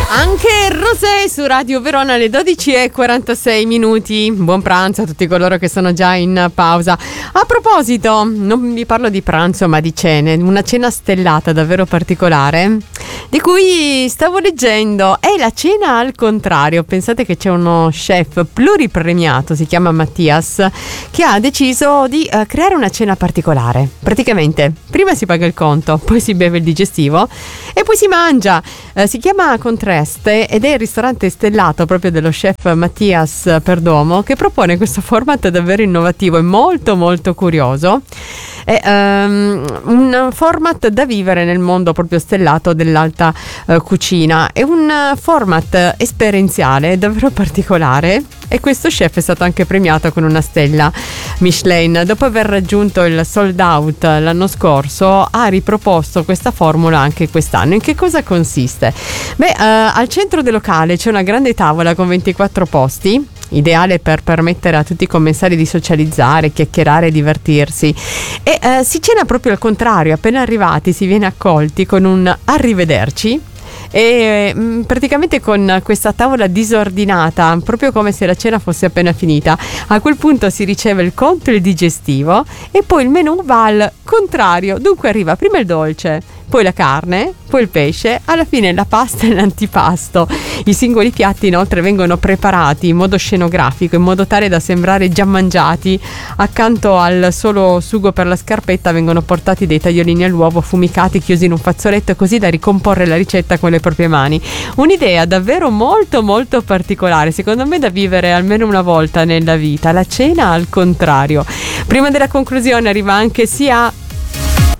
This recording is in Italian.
Anche Rosé su Radio Verona alle 12:46. Buon pranzo a tutti coloro che sono già in pausa. A proposito, non vi parlo di pranzo ma di cene, una cena stellata davvero particolare di cui stavo leggendo. È la cena al contrario. Pensate che c'è uno chef pluripremiato, si chiama Mattias, che ha deciso di creare una cena particolare. Praticamente prima si paga il conto, poi si beve il digestivo e poi si mangia. Si chiama Contraste ed è il ristorante stellato proprio dello chef Mattias Perdomo, che propone questo format davvero innovativo e molto molto curioso. È un format da vivere nel mondo proprio stellato dell'alta cucina. È un format esperienziale davvero particolare e questo chef è stato anche premiato con una stella Michelin. Dopo aver raggiunto il sold out l'anno scorso, ha riproposto questa formula anche quest'anno. In che cosa consiste? Al centro del locale c'è una grande tavola con 24 posti, ideale per permettere a tutti i commensali di socializzare, chiacchierare e divertirsi. E si cena proprio al contrario. Appena arrivati si viene accolti con un arrivederci e praticamente con questa tavola disordinata, proprio come se la cena fosse appena finita. A quel punto si riceve il conto e il digestivo e poi il menù va al contrario. Dunque arriva prima il dolce, poi la carne, poi il pesce, alla fine la pasta e l'antipasto. I singoli piatti inoltre vengono preparati in modo scenografico, in modo tale da sembrare già mangiati. Accanto al solo sugo per la scarpetta vengono portati dei tagliolini all'uovo affumicati, chiusi in un fazzoletto, così da ricomporre la ricetta con le proprie mani. Un'idea davvero molto molto particolare, secondo me da vivere almeno una volta nella vita, la cena al contrario. Prima della conclusione arriva anche sia